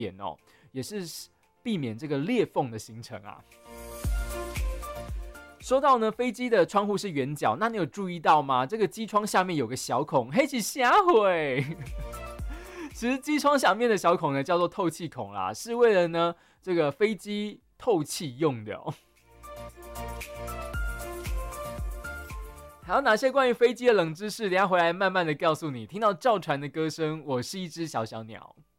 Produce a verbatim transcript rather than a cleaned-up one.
点哦，也是避免这个裂缝的形成啊。说到呢，飞机的窗户是圆角，那你有注意到吗？这个机窗下面有个小孔，黑起瞎回。其实机窗下面的小孔呢，叫做透气孔啦，是为了呢这个飞机透气用的哦。还有哪些关于飞机的冷知识？等一下回来慢慢的告诉你。听到赵传的歌声，我是一只小小鸟。